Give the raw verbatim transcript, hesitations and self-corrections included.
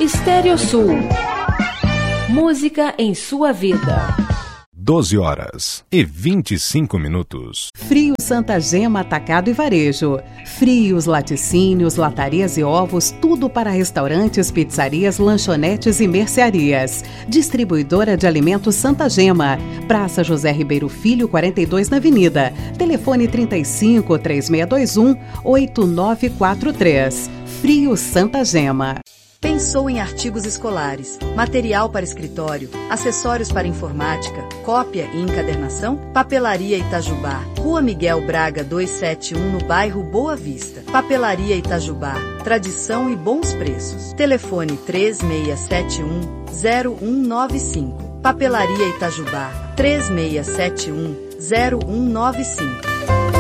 Estéreo Sul. Música em sua vida. doze horas e vinte e cinco minutos. Frio Santa Gema Atacado e Varejo. Frios, laticínios, latarias e ovos, tudo para restaurantes, pizzarias, lanchonetes e mercearias. Distribuidora de alimentos Santa Gema. Praça José Ribeiro Filho, quarenta e dois na Avenida. Telefone trinta e cinco, três seis dois um, oito nove quatro três. Frio Santa Gema. Pensou em artigos escolares, material para escritório, acessórios para informática, cópia e encadernação? Papelaria Itajubá, Rua Miguel Braga duzentos e setenta e um, no bairro Boa Vista. Papelaria Itajubá, tradição e bons preços. Telefone três seis sete um, zero um nove cinco. Papelaria Itajubá, três seis sete um, zero um nove cinco.